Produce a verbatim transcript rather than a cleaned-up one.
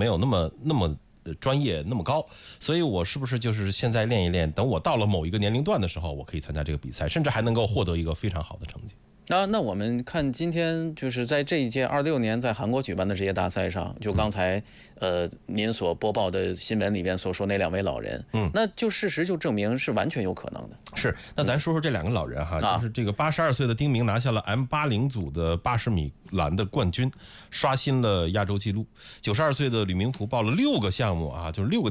没有那么那么专业那么高，所以我是不是就是现在练一练，等我到了某一个年龄段的时候，我可以参加这个比赛，甚至还能够获得一个非常好的成绩。 那那我们看今天就是在这一届二六年在韩国举办的职业大赛上，就刚才呃您所播报的新闻里面所说那两位老人，嗯，那就事实就证明是完全有可能的。 是，那咱说说这两个老人哈， 啊、 就是这个八十二岁的丁明拿下了 M 八十 组的八十米栏的冠军，刷新了亚洲纪录。九十二岁的吕明璞报了六个项目啊，就是六个